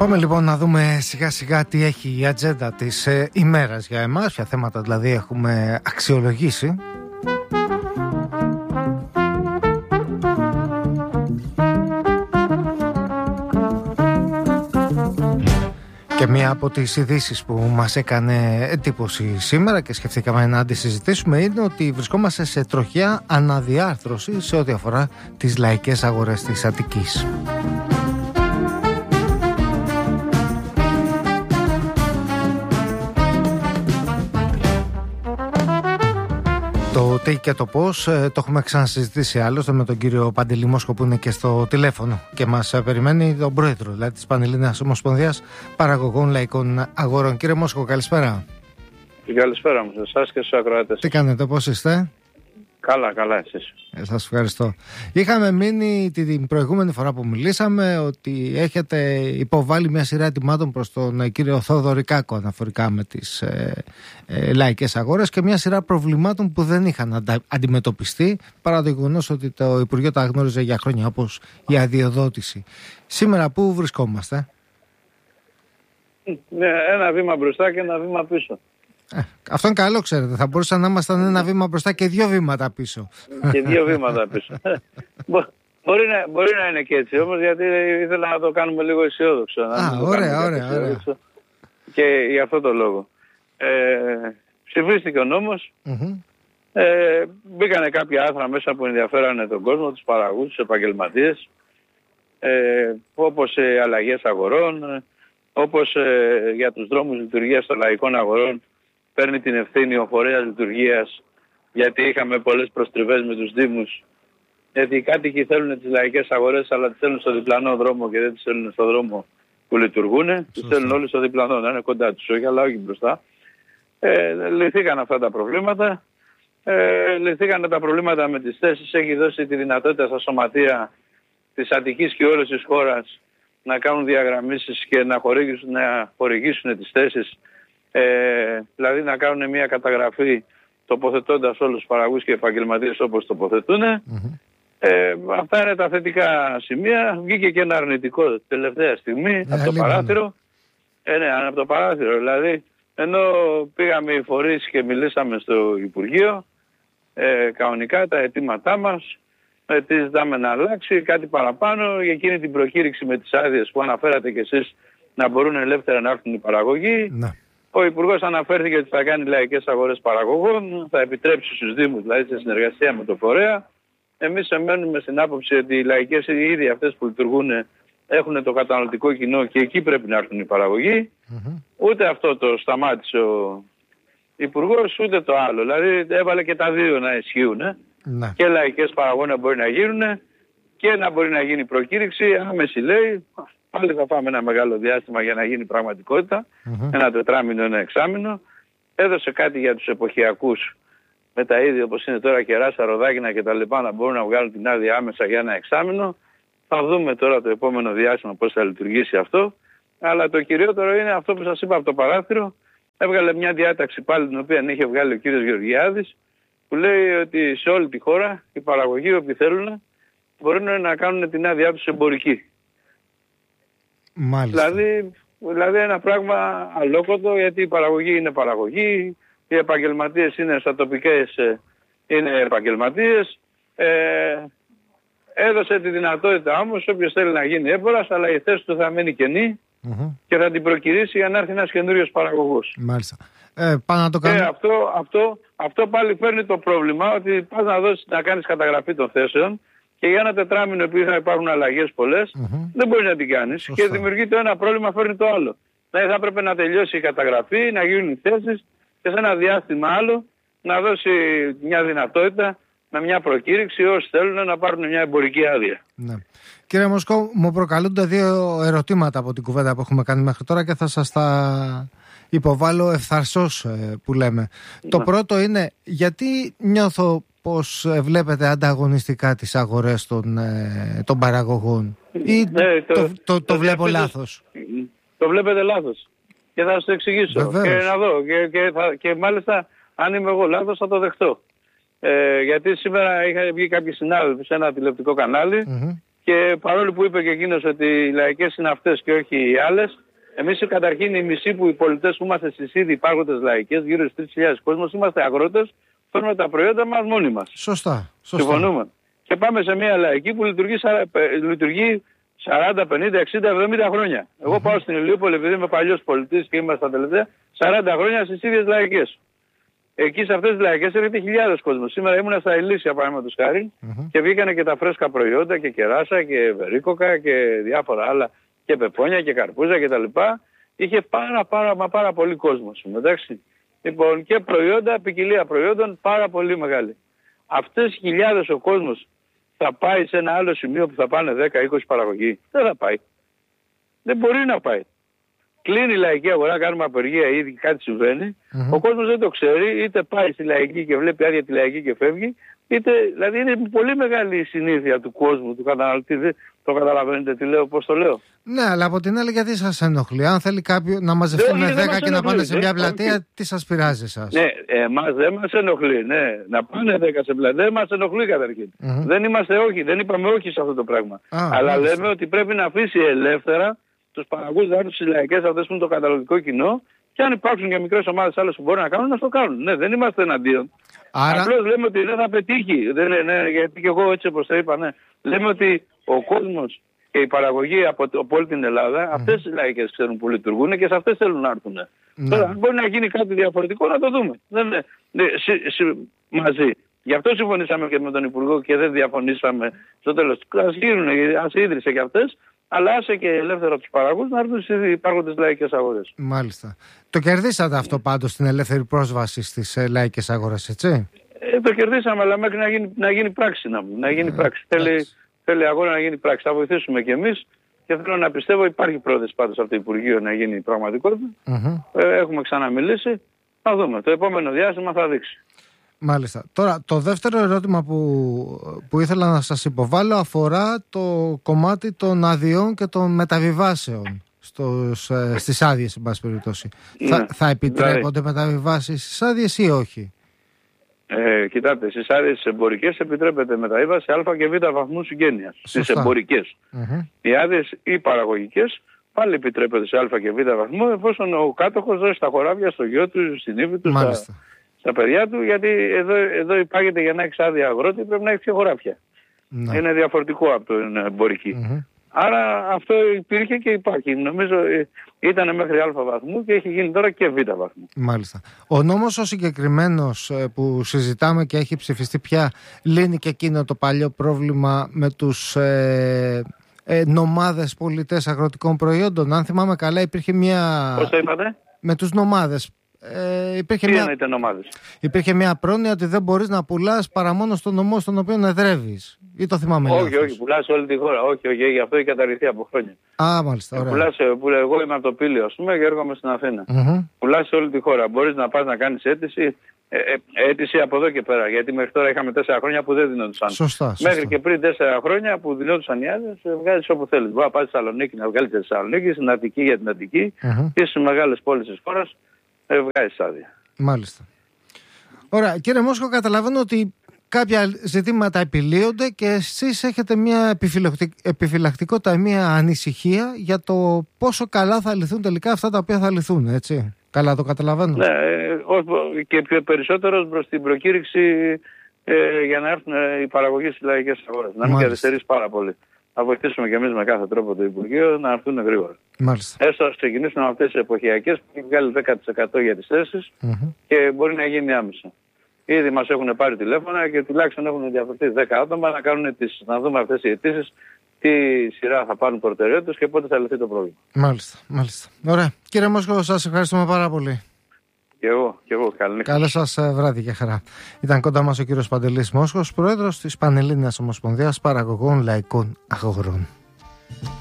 Πάμε λοιπόν να δούμε σιγά σιγά τι έχει η ατζέντα της ημέρας για εμάς, ποια θέματα δηλαδή έχουμε αξιολογήσει. Και μία από τις ειδήσεις που μας έκανε εντύπωση σήμερα και σκεφτήκαμε να αντισυζητήσουμε είναι ότι βρισκόμαστε σε τροχιά αναδιάρθρωση σε ό,τι αφορά τις λαϊκές αγορές της Αττικής. Το τι και το πώς το έχουμε ξανασυζητήσει άλλωστε με τον κύριο Παντελή Μόσχο που είναι και στο τηλέφωνο και μας περιμένει τον πρόεδρο δηλαδή της Πανελλήνιας Ομοσπονδίας Παραγωγών Λαϊκών Αγορών. Κύριε Μόσχο, καλησπέρα. Καλησπέρα μου σε εσάς και στους ακροατές. Τι κάνετε, πώς είστε? Καλά εσείς. Σας ευχαριστώ. Είχαμε μείνει την προηγούμενη φορά που μιλήσαμε ότι έχετε υποβάλει μια σειρά ετοιμάτων προς τον κύριο Θόδωρη Κάκο αναφορικά με τις λαϊκές αγορές και μια σειρά προβλημάτων που δεν είχαν αντιμετωπιστεί παρά το γεγονός ότι το Υπουργείο τα γνώριζε για χρόνια, όπως η αδειοδότηση. Σήμερα πού βρισκόμαστε? Ένα βήμα μπροστά και ένα βήμα πίσω. Αυτό είναι καλό, ξέρετε. Θα μπορούσαν να ήμασταν ένα βήμα μπροστά και 2 βήματα πίσω. Και 2 βήματα πίσω. Μπορεί να είναι και έτσι όμως, γιατί ήθελα να το κάνουμε λίγο αισιόδοξο. Ωραία. Και για αυτό το λόγο. Ψηφίστηκε ο νόμος. Μπήκανε κάποια άρθρα μέσα που ενδιαφέρανε τον κόσμο, τους παραγωγούς, τους επαγγελματίες. Όπως αλλαγές αγορών, όπως για τους δρόμους λειτουργίας των λαϊκών αγορών παίρνει την ευθύνη ο φορέας λειτουργίας, γιατί είχαμε πολλές προστριβές με τους δήμους, γιατί οι κάτοικοι θέλουν τις λαϊκές αγορές αλλά τις θέλουν στο διπλανό δρόμο και δεν τις θέλουν στο δρόμο που λειτουργούν, τις θέλουν όλοι στο διπλανό, να είναι κοντά τους, όχι αλλά όχι μπροστά. Λυθήκαν αυτά τα προβλήματα, λυθήκαν τα προβλήματα με τις θέσεις, έχει δώσει τη δυνατότητα στα σωματεία της Αττικής και όλης της χώρας να κάνουν διαγραμμίσεις και να χορηγήσουν τις θέσεις, δηλαδή να κάνουν μια καταγραφή τοποθετώντας όλους τους παραγωγούς και επαγγελματίες όπως τοποθετούν. Αυτά είναι τα θετικά σημεία. Βγήκε και ένα αρνητικό τελευταία στιγμή από το παράθυρο. Από το παράθυρο. Δηλαδή, ενώ πήγαμε οι φορείς και μιλήσαμε στο Υπουργείο, κανονικά τα αιτήματά μας, τι ζητάμε να αλλάξει, κάτι παραπάνω για εκείνη την προκήρυξη με τις άδειες που αναφέρατε κι εσείς να μπορούν ελεύθερα να έρθουν οι παραγωγοί. Ναι. Ο Υπουργός αναφέρθηκε ότι θα κάνει λαϊκές αγορές παραγωγών, θα επιτρέψει στους Δήμους, δηλαδή σε συνεργασία με το φορέα. Εμείς εμένουμε στην άποψη ότι οι λαϊκές ήδη αυτές που λειτουργούν έχουν το καταναλωτικό κοινό και εκεί πρέπει να έρθουν οι παραγωγοί. Ούτε αυτό το σταμάτησε ο Υπουργός, ούτε το άλλο. Δηλαδή έβαλε και τα δύο να ισχύουν. Ναι. Και λαϊκές παραγωγές να μπορεί να γίνουν και να μπορεί να γίνει προκήρυξη. Άμεση λέει, πάλι θα πάμε ένα μεγάλο διάστημα για να γίνει πραγματικότητα. Ένα 4μηνο, ένα 6μηνο. Έδωσε κάτι για τους εποχιακούς με τα ίδια όπως είναι τώρα κεράσα, ροδάκινα κτλ. Να μπορούν να βγάλουν την άδεια άμεσα για ένα 6μηνο. Θα δούμε τώρα το επόμενο διάστημα πώς θα λειτουργήσει αυτό. Αλλά το κυριότερο είναι αυτό που σας είπα από το παράθυρο. Έβγαλε μια διάταξη πάλι την οποία είχε βγάλει ο κύριος Γεωργιάδης, που λέει ότι σε όλη τη χώρα οι παραγωγοί όποιοι θέλουν μπορούν να κάνουν την άδειά τους εμπορική. Μάλιστα. Δηλαδή ένα πράγμα αλόκοτο, γιατί η παραγωγή είναι παραγωγή, οι επαγγελματίες είναι στα τοπικές, είναι επαγγελματίες. Έδωσε τη δυνατότητα όμως όποιος θέλει να γίνει έμπορας, αλλά η θέση του θα μείνει κενή και θα την προκυρήσει για να έρθει ένας καινούριος παραγωγός. Μάλιστα. Πάνω να το κάνω. Αυτό πάλι φέρνει το πρόβλημα ότι πας να κάνεις καταγραφή των θέσεων και για ένα 4μηνο επειδή θα υπάρχουν αλλαγές πολλές, δεν μπορεί να την κάνεις. Σωστά. Και δημιουργεί το ένα πρόβλημα, φέρνει το άλλο. Δηλαδή θα έπρεπε να τελειώσει η καταγραφή, να γίνουν οι θέσεις και σε ένα διάστημα άλλο να δώσει μια δυνατότητα με μια προκήρυξη όσοι θέλουν να πάρουν μια εμπορική άδεια. Ναι. Κύριε Μοσκό, μου προκαλούνται 2 ερωτήματα από την κουβέντα που έχουμε κάνει μέχρι τώρα και θα σας τα υποβάλω ευθαρσώς που λέμε. Ναι. Το πρώτο είναι γιατί νιώθω πως βλέπετε ανταγωνιστικά τις αγορές των παραγωγών ή το βλέπω λάθος? Το βλέπετε λάθος και θα σας το εξηγήσω. Βεβαίως. Και να δω και μάλιστα αν είμαι εγώ λάθος θα το δεχτώ. Γιατί σήμερα είχα βγει κάποιοι συνάδελφοι σε ένα τηλεοπτικό κανάλι Και παρόλο που είπε και εκείνος ότι οι λαϊκές είναι αυτές και όχι οι άλλες, εμείς καταρχήν οι μισοί που οι πολιτές που είμαστε στις ήδη υπάρχοντες λαϊκές, γύρω στις 3.000 κόσμος, είμαστε αγρότες, φέρνουμε τα προϊόντα μας μόνοι μας. Σωστά. Συμφωνούμε. Και πάμε σε μια λαϊκή που λειτουργεί 40, 50, 60, 70 χρόνια. Εγώ πάω στην Ηλιούπολη, επειδή είμαι παλιός πολιτής και είμαστε τα τελευταία 40 χρόνια στις ίδιες λαϊκές. Εκεί σε αυτές τις λαϊκές έρχεται χιλιάδες κόσμος. Σήμερα ήμουν στα Ηλίσια, παραδείγματος χάρη, και βγήκανε και τα φρέσκα προϊόντα και κεράσα και βερίκοκα και διάφορα άλλα και πεπόνια και καρπούζα κτλ. Είχε πάρα πολύ κόσμος. Εντάξει. Λοιπόν, και προϊόντα, ποικιλία προϊόντων πάρα πολύ μεγάλη. Αυτές οι χιλιάδες ο κόσμος θα πάει σε ένα άλλο σημείο που θα πάνε 10-20 παραγωγοί? Δεν θα πάει. Δεν μπορεί να πάει. Κλείνει η λαϊκή αγορά, κάνουμε απεργία ήδη και κάτι συμβαίνει. Ο κόσμος δεν το ξέρει, είτε πάει στη λαϊκή και βλέπει άδεια τη λαϊκή και φεύγει, είτε, δηλαδή είναι πολύ μεγάλη η συνήθεια του κόσμου, του καταναλωτή. Το καταλαβαίνετε τι λέω, πώς το λέω? Ναι, αλλά από την άλλη, γιατί σας ενοχλεί? Αν θέλει κάποιο να μαζευτούν 10 και να πάνε σε μια πλατεία, τι σας πειράζει εσάς? Ναι, εμάς δεν μας ενοχλεί. Ναι. Να πάνε 10 σε πλατεία δεν μας ενοχλεί καταρχήν. Δεν είπαμε όχι σε αυτό το πράγμα. Αλλά λέμε ότι πρέπει να αφήσει ελεύθερα τους παραγωγούς να έρθουν στις λαϊκές αυτές που είναι το καταναλωτικό κοινό, και αν υπάρξουν και μικρές ομάδες άλλες που μπορούν να κάνουν, να το κάνουν. Ναι, δεν είμαστε εναντίον. Απλώς λέμε ότι δεν θα πετύχει. Γιατί και εγώ έτσι όπως το είπα, ναι. Λέμε ότι ο κόσμος και η παραγωγή από όλη την Ελλάδα, αυτές οι λαϊκές ξέρουν που λειτουργούν και σε αυτές θέλουν να έρθουν. Τώρα, αν μπορεί να γίνει κάτι διαφορετικό, να το δούμε. Μαζί. Γι' αυτό συμφωνήσαμε και με τον Υπουργό και δεν διαφωνήσαμε στο τέλος. Ας ίδρυσε και αυτές, αλλά άσε και ελεύθερα τους παραγωγούς να έρθουν στις υπάρχοντες λαϊκές αγορές. Μάλιστα. Το κερδίσατε αυτό πάντως, την ελεύθερη πρόσβαση στις λαϊκές αγορές, έτσι? Το κερδίσαμε, αλλά μέχρι να γίνει πράξη. Να γίνει πράξη. Θέλει αγώνα να γίνει πράξη. Θα βοηθήσουμε κι εμείς και θέλω να πιστεύω υπάρχει πρόθεση πάντως από το Υπουργείο να γίνει πραγματικότητα. Έχουμε ξαναμιλήσει. Θα δούμε. Το επόμενο διάστημα θα δείξει. Μάλιστα. Τώρα, το δεύτερο ερώτημα που ήθελα να σας υποβάλω αφορά το κομμάτι των αδειών και των μεταβιβάσεων στις άδειες, εν πάση περιπτώσει. Ναι. Θα επιτρέπονται μεταβιβάσεις στις άδειες ή όχι? Κοιτάτε, στις άδειες εμπορικές επιτρέπεται μεταβίβαση α και β βαθμού συγγένειας. Στις εμπορικές. Οι άδειες οι παραγωγικές πάλι επιτρέπεται σε α και β βαθμό, εφόσον ο κάτοχος δώσει στα χωράφια, στο γιο του, στην ύφη του, στα παιδιά του, γιατί εδώ υπάγεται για να έχεις άδεια αγρότη πρέπει να έχεις και χωράφια. Ναι. Είναι διαφορετικό από την εμπορική. Άρα αυτό υπήρχε και υπάρχει. Νομίζω ήταν μέχρι α βαθμού και έχει γίνει τώρα και β βαθμού. Μάλιστα. Ο νόμος ο συγκεκριμένος που συζητάμε και έχει ψηφιστεί πια λύνει και εκείνο το παλιό πρόβλημα με τους νομάδες πολιτές αγροτικών προϊόντων? Αν θυμάμαι καλά, υπήρχε μια... Πώς το είπατε? Με τους νομάδες. Υπήρχε μια πρόνοια ότι δεν μπορείς να πουλάς παρά μόνο στον νομό στον οποίο εδρεύεις. Ή το θυμάμαι? Όχι, πουλάς σε όλη τη χώρα. Όχι, γι' αυτό έχει καταρριφθεί από χρόνια. Μάλιστα, ωραία. Εγώ είμαι από το Πήλιο, ας πούμε, και έρχομαι στην Αθήνα. Πουλάς σε όλη τη χώρα. Μπορείς να πας να κάνεις αίτηση από εδώ και πέρα. Γιατί μέχρι τώρα είχαμε 4 χρόνια που δεν δινόντουσαν. Σωστά. Μέχρι και πριν 4 χρόνια που δινόντουσαν οι άδειες, βγάζεις όπου θέλεις. Μπορεί να πας στη Θεσσαλονίκη, να βγάλεις τη Θεσσαλονίκη, στην Αττική για την Αττική, και στις μεγάλες πόλεις της χώρας βγάζεις άδεια. Μάλιστα. Ωραία. Κύριε Μόσχο, καταλαβαίνω ότι κάποια ζητήματα επιλύονται και εσείς έχετε μια επιφυλακτικότητα, μια ανησυχία για το πόσο καλά θα λυθούν τελικά αυτά τα οποία θα λυθούν, έτσι? Καλά το καταλαβαίνω? Ναι, και πιο περισσότερο προς την προκήρυξη για να έρθουν οι παραγωγές στις λαϊκές αγορές. Να μην καθυστερήσει πάρα πολύ. Θα βοηθήσουμε και εμείς με κάθε τρόπο το Υπουργείο να έρθουν γρήγορα. Μάλιστα. Έστω να ξεκινήσουμε με αυτές τις εποχιακές που έχει βγάλει 10% για τις θέσεις και μπορεί να γίνει άμεσα. Ήδη μας έχουν πάρει τηλέφωνα και τουλάχιστον έχουν διαφορετεί 10 άτομα να δούμε αυτές οι αιτήσεις, τι σειρά θα πάρουν προτεραιότητες και πότε θα λυθεί το πρόβλημα. Μάλιστα. Ωραία. Κύριε Μόσχο, σας ευχαριστούμε πάρα πολύ. Και εγώ. Καλό σας βράδυ και χαρά. Ήταν κοντά μας ο κύριος Παντελής Μόσχος, πρόεδρος της Πανελλήνιας Ομοσπονδίας Παραγωγών Λαϊκών Αγορών.